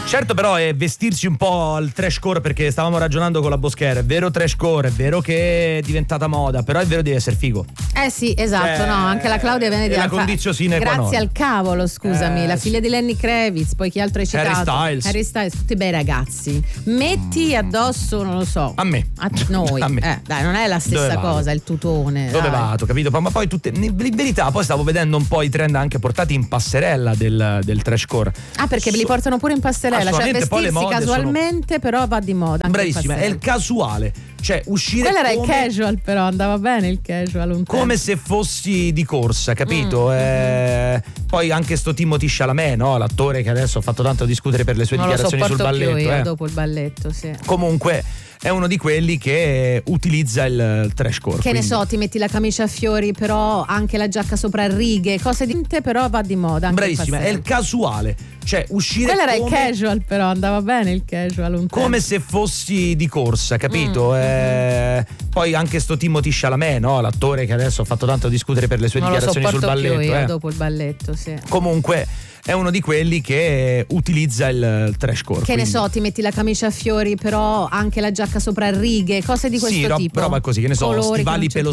Certo, però è vestirsi un po' al trashcore, perché stavamo ragionando con la Boschera. È vero trashcore, è vero che è diventata moda, però è vero devi essere figo. Sì, esatto, no, anche la Claudia viene è la condizio sine qua non. Grazie al cavolo, scusami, la figlia di Lenny Kravitz, poi chi altro hai citato? Harry Styles, tutti bei ragazzi. Metti addosso, non lo so. A me. A noi. A me. Dai, non è la stessa cosa, il tutone. Dove dai. vado, capito? Ma poi tutte, in verità, poi stavo vedendo un po' i trend anche portati in passerella del trashcore. Perché ve li portano pure in passerella, cioè vestirsi casualmente, però va di moda. Bravissima, è il casuale, cioè uscire. Quello era come... il casual, però andava bene il casual un tempo. Come se fossi di corsa, capito? Poi anche sto Timothée Chalamet, no? L'attore che adesso ha fatto tanto discutere per le sue dichiarazioni sul balletto. Più io, dopo il balletto, sì. Comunque è uno di quelli che utilizza il trashcore. Che quindi... ne so, ti metti la camicia a fiori, però anche la giacca sopra a righe, cose di te, però va di moda. Bravissima, è il casuale, cioè uscire. Quello era come... il casual, però andava bene il casual un tempo. Come se fossi di corsa, capito? Poi anche sto Timothée Chalamet, no? L'attore che adesso ha fatto tanto discutere per le sue dichiarazioni sul balletto. Più io, dopo il balletto, sì. Comunque è uno di quelli che utilizza il trashcore. Che ne so, ti metti la camicia a fiori, però anche la giacca sopra a righe, cose di questo tipo. Sì, roba così, che ne so, colori stivali